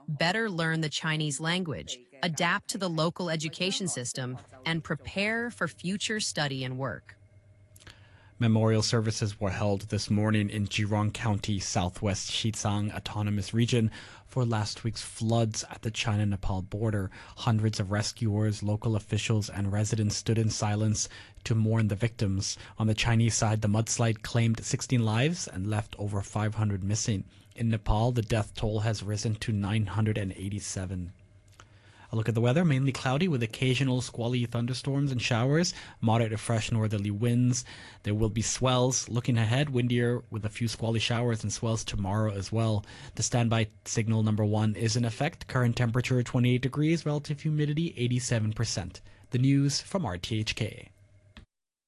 better learn the Chinese language, adapt to the local education system, and prepare for future study and work. Memorial services were held this morning in Zhejiang County, southwest Xizang Autonomous Region for last week's floods at the China-Nepal border. Hundreds of rescuers, local officials, and residents stood in silence to mourn the victims. On the Chinese side, the mudslide claimed 16 lives and left over 500 missing. In Nepal, the death toll has risen to 987. A look at the weather, mainly cloudy with occasional squally thunderstorms and showers, moderate to fresh northerly winds. There will be swells. Looking ahead, windier with a few squally showers and swells tomorrow as well. The standby signal number 1 is in effect. Current temperature 28 degrees, relative humidity 87%. The news from RTHK.